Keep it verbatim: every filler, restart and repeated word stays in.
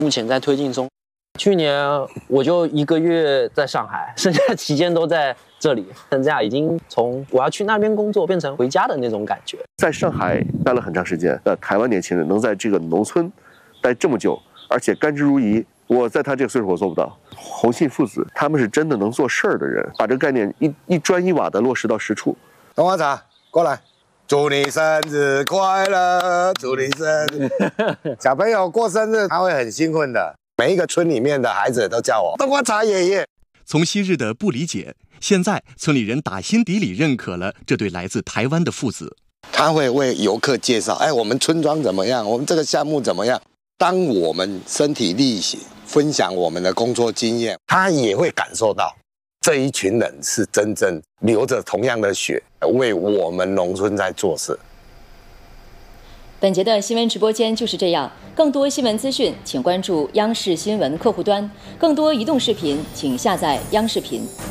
目前在推进中。去年我就一个月在上海，剩下期间都在这里，现在已经从我要去那边工作变成回家的那种感觉。 在上海待了很长时间，呃，台湾年轻人能在这个农村待这么久，而且甘之如饴，我在他这个岁数我做不到。洪信父子他们是真的能做事儿的人，把这个概念一一砖一瓦的落实到实处。 冬瓜茶过来，祝你生日快乐，祝你生日。小朋友过生日他会很兴奋的，每一个村里面的孩子都叫我冬瓜茶爷爷。 从昔日的不理解，现在村里人打心底里认可了这对来自台湾的父子。 他会为游客介绍，哎，我们村庄怎么样？我们这个项目怎么样？当我们身体力行分享我们的工作经验，他也会感受到这一群人是真正流着同样的血，为我们农村在做事。 本节的新闻直播间就是这样，更多新闻资讯请关注央视新闻客户端，更多移动视频请下载央视频。